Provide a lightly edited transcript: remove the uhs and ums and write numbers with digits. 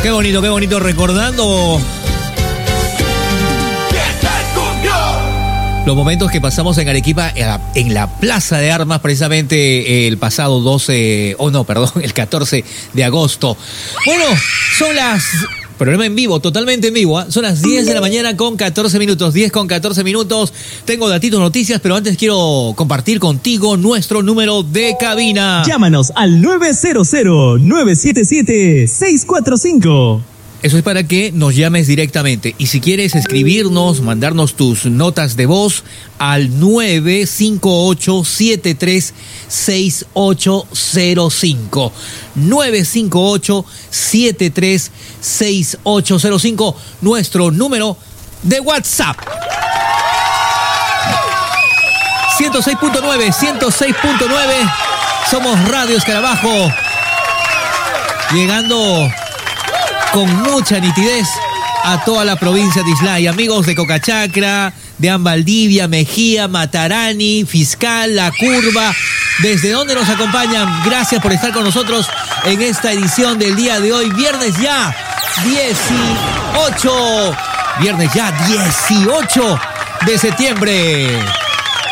Qué bonito recordando los momentos que pasamos en Arequipa, en la Plaza de Armas, precisamente el pasado el 14 de agosto. Bueno, son las... Programa en vivo, totalmente en vivo, ¿eh? Son las 10 de la mañana con 14 minutos, 10 con 14 minutos. Tengo datitos, noticias, pero antes quiero compartir contigo nuestro número de cabina. Llámanos al 900-977-645. Eso es para que nos llames directamente. Y si quieres escribirnos, mandarnos tus notas de voz al 958-736805. 958-736805, nuestro número de WhatsApp. 106.9. Somos Radio Escarabajo. Llegando con mucha nitidez a toda la provincia de Islay. Amigos de Cocachacra, de Ambaldivia, Mejía, Matarani, Fiscal, La Curva, desde donde nos acompañan, gracias por estar con nosotros en esta edición del día de hoy, viernes ya 18 de septiembre.